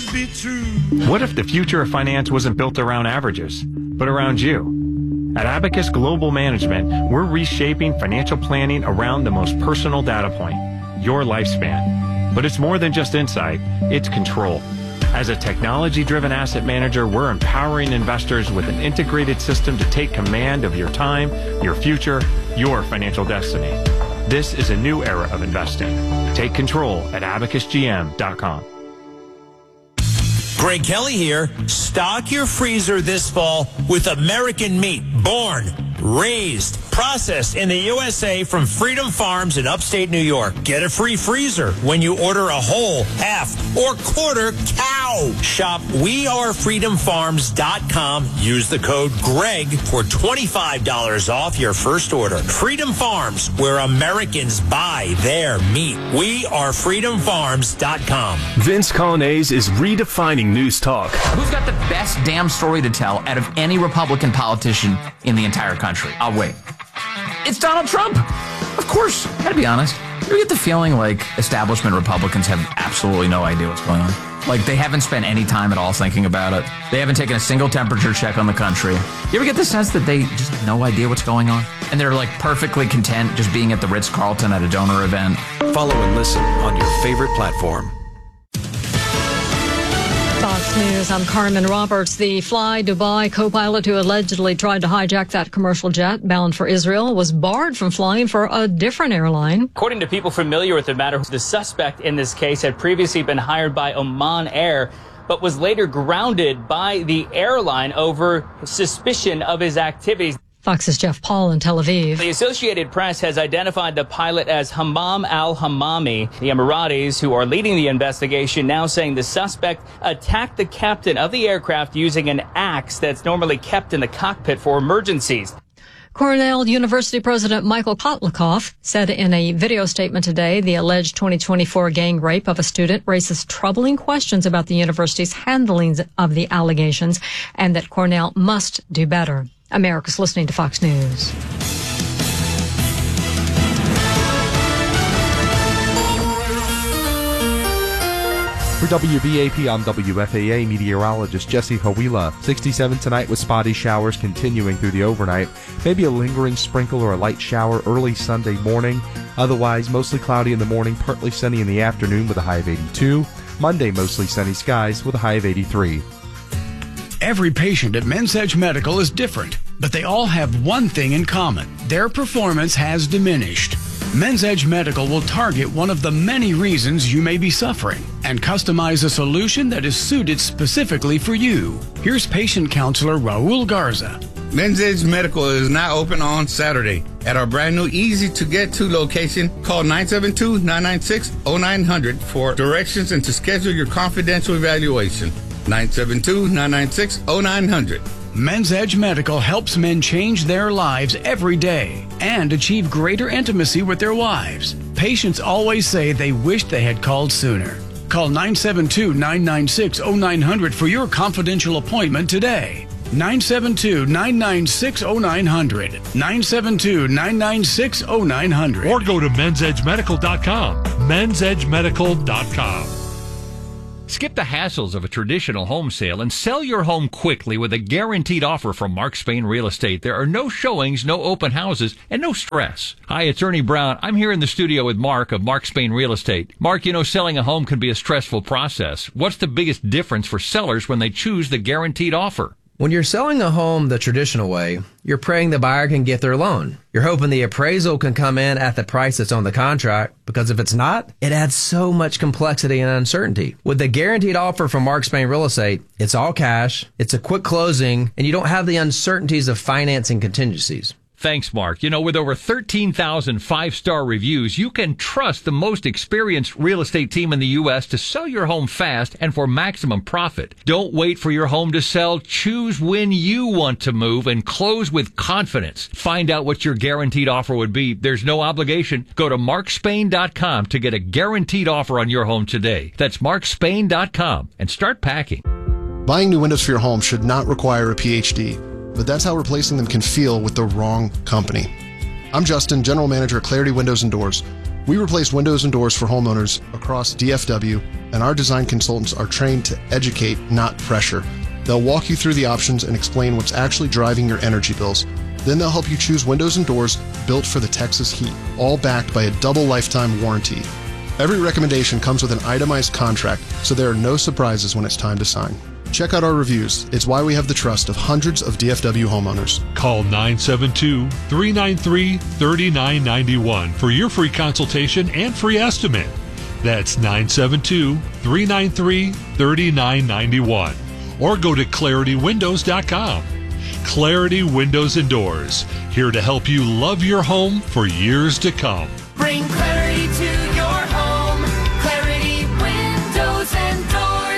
must be true. What if the future of finance wasn't built around averages, but around you? At Abacus Global Management, we're reshaping financial planning around the most personal data point, your lifespan. But it's more than just insight, it's control. As a technology-driven asset manager, we're empowering investors with an integrated system to take command of your time, your future, your financial destiny. This is a new era of investing. Take control at abacusgm.com. Greg Kelly here. Stock your freezer this fall with American meat, born, raised, processed in the USA from Freedom Farms in upstate New York. Get a free freezer when you order a whole, half, or quarter cow. Shop wearefreedomfarms.com. Use the code GREG for $25 off your first order. Freedom Farms, where Americans buy their meat. wearefreedomfarms.com. Vince Colonnese is redefining news talk. Who's got the best damn story to tell out of any Republican politician in the entire country? I'll wait. It's Donald Trump. Of course. Gotta be honest. You get the feeling like establishment Republicans have absolutely no idea what's going on. Like they haven't spent any time at all thinking about it. They haven't taken a single temperature check on the country. You ever get the sense that they just have no idea what's going on? And they're like perfectly content just being at the Ritz-Carlton at a donor event? Follow and listen on your favorite platform. Fox News, I'm Carmen Roberts. The Fly Dubai co-pilot who allegedly tried to hijack that commercial jet bound for Israel was barred from flying for a different airline. According to people familiar with the matter, the suspect in this case had previously been hired by Oman Air, but was later grounded by the airline over suspicion of his activities. Fox's Jeff Paul in Tel Aviv. The Associated Press has identified the pilot as Hammam al-Hammami. The Emiratis, who are leading the investigation, now saying the suspect attacked the captain of the aircraft using an axe that's normally kept in the cockpit for emergencies. Cornell University President Michael Kotlakoff said in a video statement today the alleged 2024 gang rape of a student raises troubling questions about the university's handling of the allegations and that Cornell must do better. America's listening to Fox News. For WBAP, I'm WFAA meteorologist Jesse Hawila. 67 tonight with spotty showers continuing through the overnight. Maybe a lingering sprinkle or a light shower early Sunday morning. Otherwise, mostly cloudy in the morning, partly sunny in the afternoon with a high of 82. Monday, mostly sunny skies with a high of 83. Every patient at Men's Edge Medical is different, but they all have one thing in common. Their performance has diminished. Men's Edge Medical will target one of the many reasons you may be suffering and customize a solution that is suited specifically for you. Here's patient counselor Raul Garza. Men's Edge Medical is now open on Saturday at our brand new easy-to-get-to location. Call 972-996-0900 for directions and to schedule your confidential evaluation. 972-996-0900. Men's Edge Medical helps men change their lives every day and achieve greater intimacy with their wives. Patients always say they wish they had called sooner. Call 972-996-0900 for your confidential appointment today. 972-996-0900. 972-996-0900. Or go to mensedgemedical.com. mensedgemedical.com. Skip the hassles of a traditional home sale and sell your home quickly with a guaranteed offer from Mark Spain Real Estate. There are no showings, no open houses, and no stress. Hi, it's Ernie Brown. I'm here in the studio with Mark of Mark Spain Real Estate. Mark, you know, selling a home can be a stressful process. What's the biggest difference for sellers when they choose the guaranteed offer? When you're selling a home the traditional way, you're praying the buyer can get their loan. You're hoping the appraisal can come in at the price that's on the contract, because if it's not, it adds so much complexity and uncertainty. With the guaranteed offer from Mark Spain Real Estate, it's all cash, it's a quick closing, and you don't have the uncertainties of financing contingencies. Thanks, Mark. You know, with over 13,000 five-star reviews, you can trust the most experienced real estate team in the U.S. to sell your home fast and for maximum profit. Don't wait for your home to sell. Choose when you want to move and close with confidence. Find out what your guaranteed offer would be. There's no obligation. Go to markspain.com to get a guaranteed offer on your home today. That's markspain.com and start packing. Buying new windows for your home should not require a PhD. But that's how replacing them can feel with the wrong company. I'm Justin, General Manager at Clarity Windows and Doors. We replace windows and doors for homeowners across DFW and our design consultants are trained to educate, not pressure. They'll walk you through the options and explain what's actually driving your energy bills. Then they'll help you choose windows and doors built for the Texas heat, all backed by a double lifetime warranty. Every recommendation comes with an itemized contract, so there are no surprises when it's time to sign. Check out our reviews. It's why we have the trust of hundreds of DFW homeowners. Call 972-393-3991 for your free consultation and free estimate. That's 972-393-3991. Or go to ClarityWindows.com. Clarity Windows and Doors, here to help you love your home for years to come. Bring clarity to your home. Clarity Windows and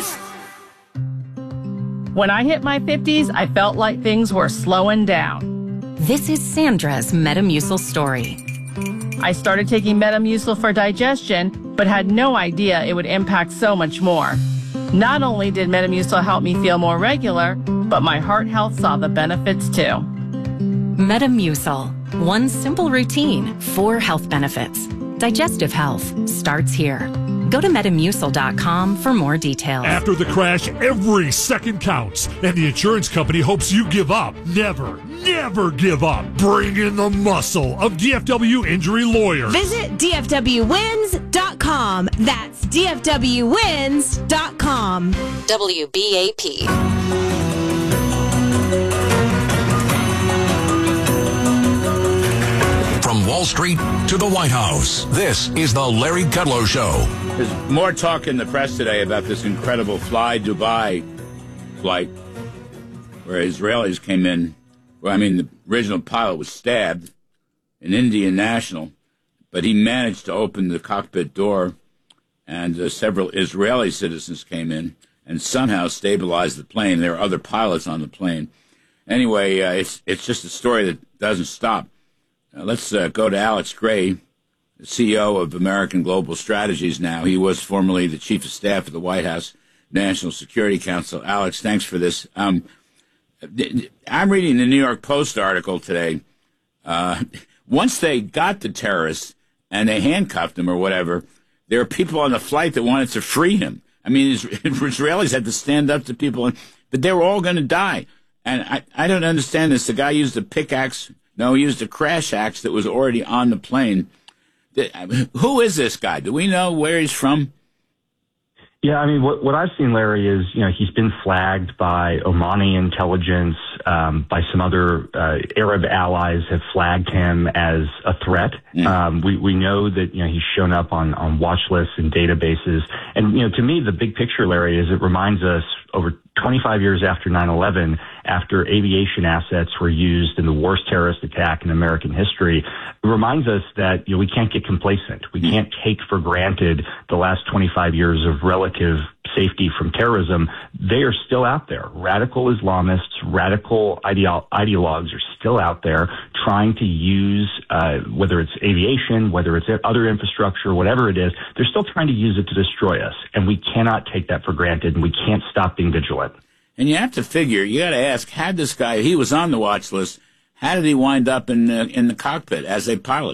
Doors. When I hit my 50s, I felt like things were slowing down. This is Sandra's Metamucil story. I started taking Metamucil for digestion, but had no idea it would impact so much more. Not only did Metamucil help me feel more regular, but my heart health saw the benefits too. Metamucil. One simple routine, 4 health benefits. Digestive health starts here. Go to Metamucil.com for more details. After the crash, every second counts, and the insurance company hopes you give up. Never give up. Bring in the muscle of DFW Injury Lawyers. Visit DFWWins.com. That's DFWWins.com. WBAP. From Wall Street to the White House, this is the Larry Kudlow Show. There's more talk in the press today about this incredible Fly Dubai flight where Israelis came in. Well, I mean, the original pilot was stabbed, an Indian national, but he managed to open the cockpit door, and several Israeli citizens came in and somehow stabilized the plane. There were other pilots on the plane. Anyway, it's just a story that doesn't stop. Let's go to Alex Gray, the CEO of American Global Strategies now. He was formerly the chief of staff of the White House National Security Council. Alex, thanks for this. I'm reading the New York Post article today. Once they got the terrorists and they handcuffed him or whatever, there were people on the flight that wanted to free him. I mean, Israelis had to stand up to people, but they were all going to die. And I don't understand this. The guy used a pickaxe. No, he used a crash axe that was already on the plane. Who is this guy? Do we know where he's from? Yeah, I mean, what I've seen, Larry, is, he's been flagged by Omani intelligence, by some other Arab allies have flagged him as a threat. We know that, he's shown up on watch lists and databases. And, to me, the big picture, Larry, is it reminds us over 25 years after 9/11, after aviation assets were used in the worst terrorist attack in American history, it reminds us that, we can't get complacent. We can't take for granted the last 25 years of relative safety from terrorism. They are still out there. Radical Islamists, radical ideologues are still out there trying to use, whether it's aviation, whether it's other infrastructure, whatever it is, they're still trying to use it to destroy us. And we cannot take that for granted, and we can't stop being vigilant. And you have to figure, you got to ask, had this guy, he was on the watch list, how did he wind up in the cockpit as a pilot?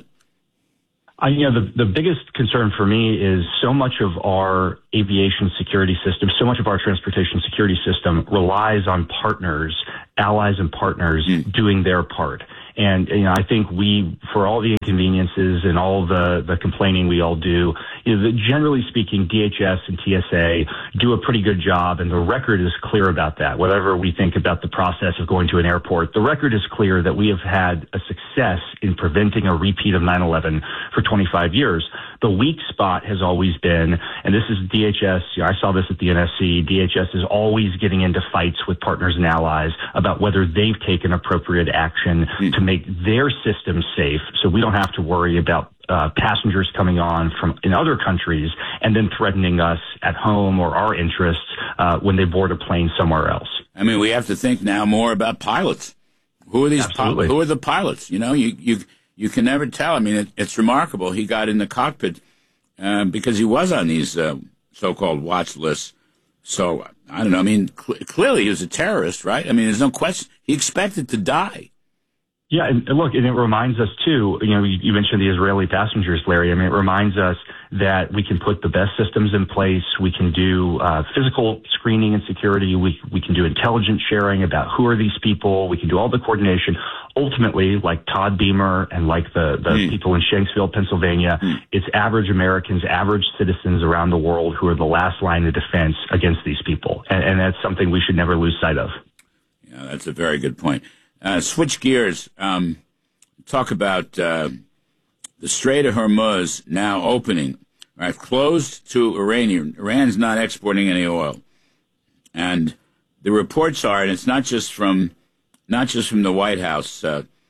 The biggest concern for me is so much of our aviation security system, so much of our transportation security system relies on partners, allies and partners doing their part. And, I think for all the inconveniences and all the complaining we all do, generally speaking, DHS and TSA do a pretty good job, and the record is clear about that. Whatever we think about the process of going to an airport, the record is clear that we have had a success in preventing a repeat of 9/11 for 25 years. The weak spot has always been, and this is DHS, I saw this at the NSC, DHS is always getting into fights with partners and allies about whether they've taken appropriate action to make their system safe, so we don't have to worry about passengers coming on from in other countries and then threatening us at home or our interests when they board a plane somewhere else. I mean, we have to think now more about pilots. Who are these pilots? Who are the pilots? You can never tell. I mean, it's remarkable. He got in the cockpit because he was on these so-called watch lists. So, I don't know. I mean, clearly he was a terrorist, right? I mean, there's no question. He expected to die. Yeah, and look, and it reminds us too, you mentioned the Israeli passengers, Larry. I mean, it reminds us that we can put the best systems in place. We can do physical screening and security. We can do intelligence sharing about who are these people. We can do all the coordination. Ultimately, like Todd Beamer and like the people in Shanksville, Pennsylvania, it's average Americans, average citizens around the world who are the last line of defense against these people. And that's something we should never lose sight of. Yeah, that's a very good point. Switch gears. Talk about the Strait of Hormuz now opening. Right, closed to Iranian. Iran's not exporting any oil, and the reports are, and it's not just from the White House,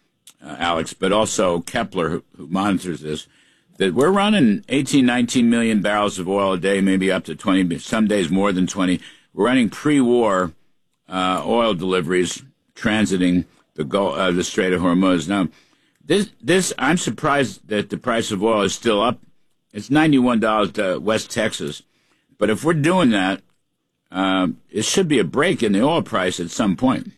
Alex, but also Kepler, who monitors this, that we're running 18, 19 million barrels of oil a day, maybe up to 20, some days more than 20. We're running pre-war oil deliveries transiting the Strait of Hormuz. Now, this I'm surprised that the price of oil is still up. It's $91 to West Texas. But if we're doing that, it should be a break in the oil price at some point.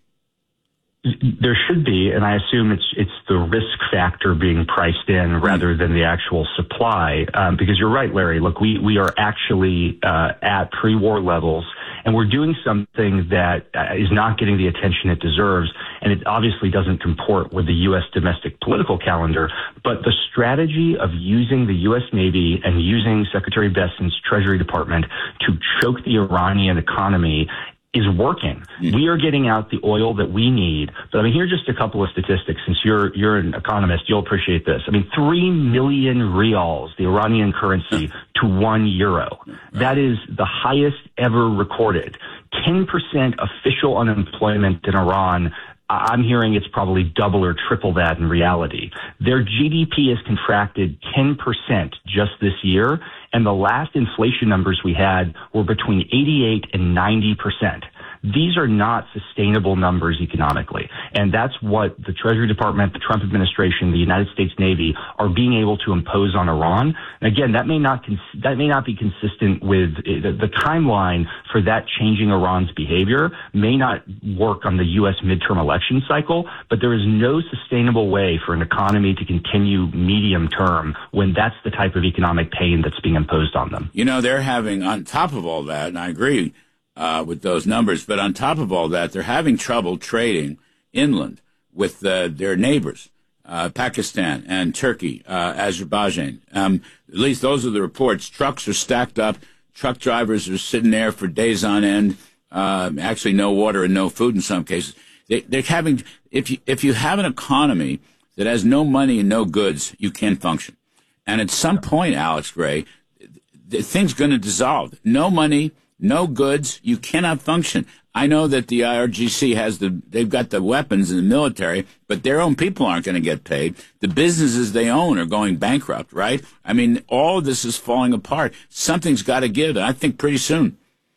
There should be, and I assume it's the risk factor being priced in rather than the actual supply. Because you're right, Larry. Look, we are actually at pre-war levels, and we're doing something that is not getting the attention it deserves, and it obviously doesn't comport with the U.S. domestic political calendar. But the strategy of using the U.S. Navy and using Secretary Besson's Treasury Department to choke the Iranian economy is working. We are getting out the oil that we need. But I mean, here's just a couple of statistics. Since you're an economist, you'll appreciate this. I mean, 3 million rials, the Iranian currency, to 1 euro. That is the highest ever recorded. 10% official unemployment in Iran. I'm hearing it's probably double or triple that in reality. Their GDP has contracted 10% just this year, and the last inflation numbers we had were between 88 and 90%. These are not sustainable numbers economically. And that's what the Treasury Department, the Trump administration, the United States Navy are being able to impose on Iran. And again, that may not be consistent with the timeline for that changing Iran's behavior may not work on the U.S. midterm election cycle, but there is no sustainable way for an economy to continue medium term when that's the type of economic pain that's being imposed on them. They're having, on top of all that, and I agree with those numbers, but on top of all that, they're having trouble trading inland with their neighbors, Pakistan and Turkey, Azerbaijan. At least those are the reports. Trucks are stacked up. Truck drivers are sitting there for days on end. Actually, no water and no food in some cases. They're having. If you have an economy that has no money and no goods, you can't function. And at some point, Alex Gray, the thing's going to dissolve. No money. No goods, you cannot function. I know that the IRGC they've got the weapons in the military, but their own people aren't going to get paid. The businesses they own are going bankrupt, right? I mean, all of this is falling apart. Something's got to give, and I think pretty soon.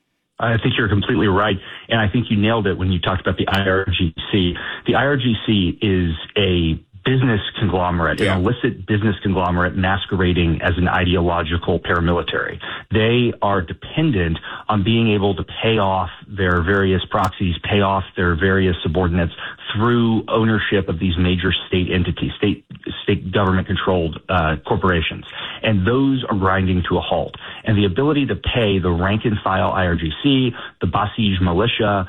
I think you're completely right, and I think you nailed it when you talked about the IRGC. The IRGC is a business conglomerate, an illicit business conglomerate masquerading as an ideological paramilitary. They are dependent on being able to pay off their various proxies, pay off their various subordinates through ownership of these major state entities, state government-controlled corporations. And those are grinding to a halt. And the ability to pay the rank-and-file IRGC, the Basij militia,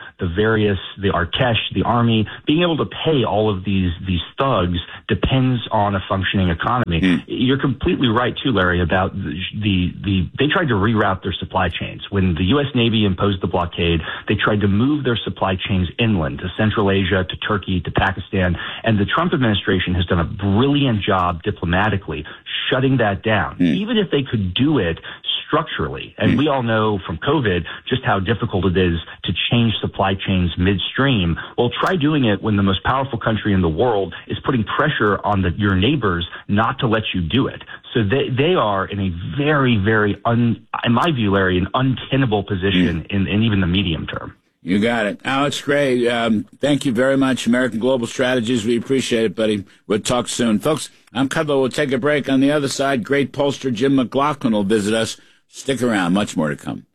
the Artesh, the army, being able to pay all of these thugs depends on a functioning economy. You're completely right, too, Larry, about they tried to reroute their supply chains. When the U.S. Navy imposed the blockade, they tried to move their supply chains inland to Central Asia, to Turkey, to Pakistan. And the Trump administration has done a brilliant job diplomatically shutting that down, even if they could do it structurally. And we all know from COVID just how difficult it is to change supply chains midstream. Well, try doing it when the most powerful country in the world is putting pressure on your neighbors not to let you do it. So they are in a very, very, in my view, Larry, an untenable position in even the medium term. You got it. Alex Gray, thank you very much. American Global Strategies, we appreciate it, buddy. We'll talk soon. Folks, I'm Kudlow. We'll take a break. On the other side, great pollster Jim McLaughlin will visit us. Stick around. Much more to come.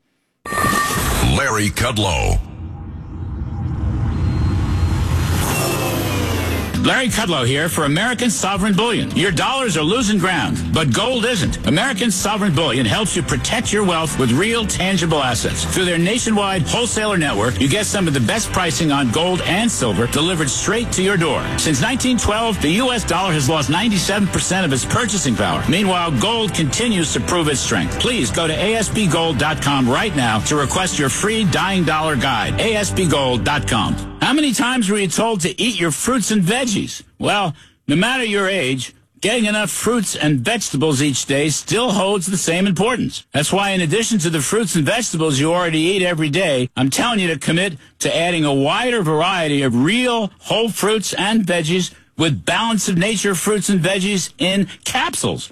Larry Kudlow. Larry Kudlow here for American Sovereign Bullion. Your dollars are losing ground, but gold isn't. American Sovereign Bullion helps you protect your wealth with real, tangible assets. Through their nationwide wholesaler network, you get some of the best pricing on gold and silver delivered straight to your door. Since 1912, the U.S. dollar has lost 97% of its purchasing power. Meanwhile, gold continues to prove its strength. Please go to ASBGold.com right now to request your free Dying Dollar Guide. ASBGold.com. How many times were you told to eat your fruits and veggies? Well, no matter your age, getting enough fruits and vegetables each day still holds the same importance. That's why in addition to the fruits and vegetables you already eat every day, I'm telling you to commit to adding a wider variety of real whole fruits and veggies with Balance of Nature fruits and veggies in capsules.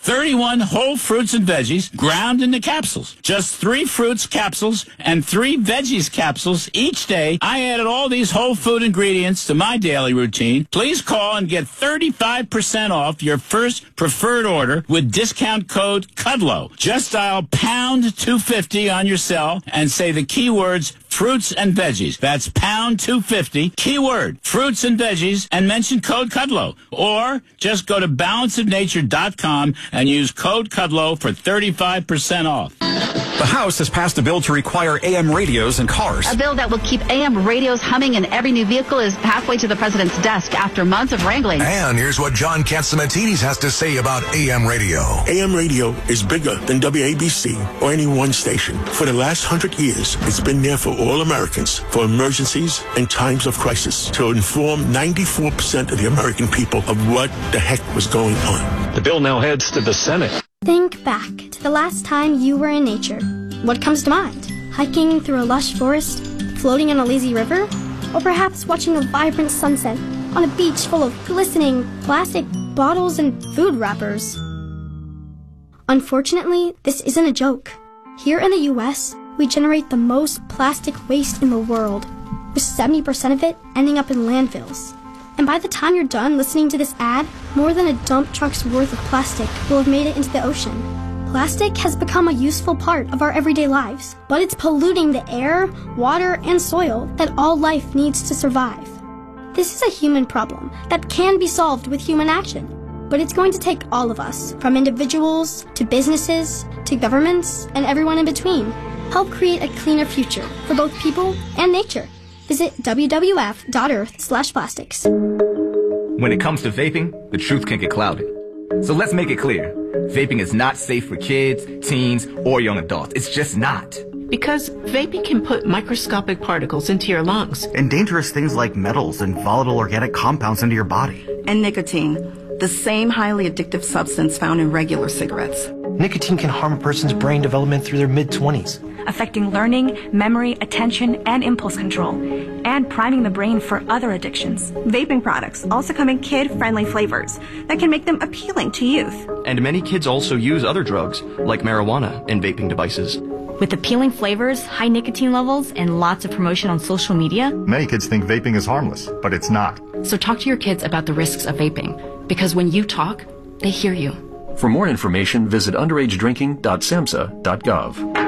31 whole fruits and veggies ground into capsules. Just 3 fruits capsules and 3 veggies capsules each day. I added all these whole food ingredients to my daily routine. Please call and get 35% off your first preferred order with discount code KUDLOW. Just dial pound 250 on your cell and say the keywords fruits and veggies. That's pound 250, keyword fruits and veggies, and mention code KUDLOW. Or just go to balanceofnature.com and use code KUDLOW for 35% off. The House has passed a bill to require AM radios in cars. A bill that will keep AM radios humming in every new vehicle is halfway to the president's desk after months of wrangling. And here's what John Catsimatidis has to say about AM radio. AM radio is bigger than WABC or any one station. For the last 100 years, it's been there for all Americans, for emergencies and times of crisis, to inform 94% of the American people of what the heck was going on. The bill now heads to the Senate. Think back to the last time you were in nature. What comes to mind? Hiking through a lush forest, floating on a lazy river, or perhaps watching a vibrant sunset on a beach full of glistening plastic bottles and food wrappers. Unfortunately, this isn't a joke. Here in the U.S., we generate the most plastic waste in the world, with 70% of it ending up in landfills. And by the time you're done listening to this ad, more than a dump truck's worth of plastic will have made it into the ocean. Plastic has become a useful part of our everyday lives, but it's polluting the air, water, and soil that all life needs to survive. This is a human problem that can be solved with human action, but it's going to take all of us, from individuals to businesses to governments and everyone in between. Help create a cleaner future for both people and nature. Visit wwf.earth/plastics. When it comes to vaping, the truth can get clouded. So let's make it clear. Vaping is not safe for kids, teens, or young adults. It's just not. Because vaping can put microscopic particles into your lungs. And dangerous things like metals and volatile organic compounds into your body. And nicotine, the same highly addictive substance found in regular cigarettes. Nicotine can harm a person's brain development through their mid-20s. Affecting learning, memory, attention, and impulse control, and priming the brain for other addictions. Vaping products also come in kid-friendly flavors that can make them appealing to youth. And many kids also use other drugs, like marijuana, in vaping devices. With appealing flavors, high nicotine levels, and lots of promotion on social media, many kids think vaping is harmless, but it's not. So talk to your kids about the risks of vaping, because when you talk, they hear you. For more information, visit underagedrinking.samhsa.gov.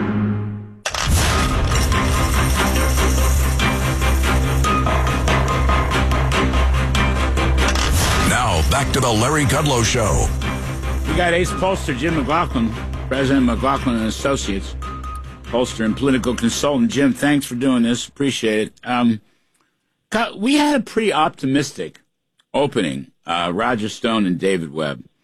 Back to the Larry Kudlow Show. We got Ace Pollster, Jim McLaughlin, President of McLaughlin and Associates, pollster and political consultant. Jim, thanks for doing this. Appreciate it. We had a pretty optimistic opening, Roger Stone and David Webb.